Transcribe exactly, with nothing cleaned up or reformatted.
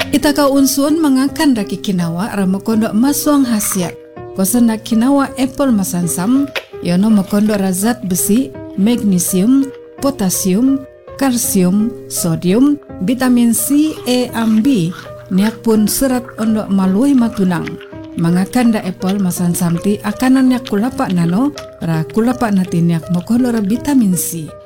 Ita ka unsun mangakan daki kinawa ramokondo masuang hasiat. Kosan na kinawa apple masansam, yono mokondo razat besi, magnesium, potasium, kalsium, sodium, vitamin C, E, am B, niak pun serat ondo malui matunang. Mangakan da apple masansam ti akanan niak kulapa nano, ra kulapa nati niak mokondo ra vitamin C.